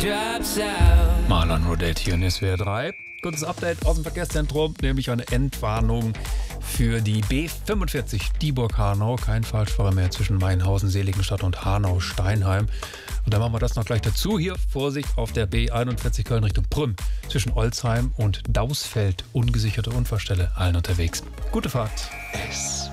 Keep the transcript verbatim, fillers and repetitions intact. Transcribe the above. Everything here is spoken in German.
Marlon Rodet hier in S W R drei. Kurzes Update aus dem Verkehrszentrum, nämlich eine Endwarnung für die B fünfundvierzig Dieburg-Hanau. Kein Falschfahrer mehr zwischen Mainhausen, Seligenstadt und Hanau-Steinheim. Und dann machen wir das noch gleich dazu. Hier Vorsicht auf der B einundvierzig Köln Richtung Prüm. Zwischen Olzheim und Dausfeld. Ungesicherte Unfallstelle, allen unterwegs. Gute Fahrt. S